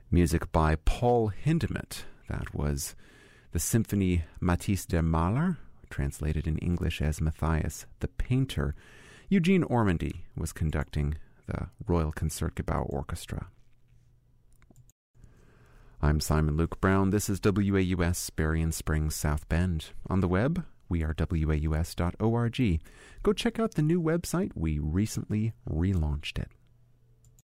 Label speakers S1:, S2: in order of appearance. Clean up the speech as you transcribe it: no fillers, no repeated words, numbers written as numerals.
S1: Music by Paul Hindemith. That was the Symphony Matisse der Maler, translated in English as Matthias the Painter. Eugene Ormandy was conducting the Royal Concertgebouw Orchestra. I'm Simon Luke Brown. This is WAUS Berrien Springs, South Bend. On the web, we are waus.org. Go check out the new website. We recently relaunched it.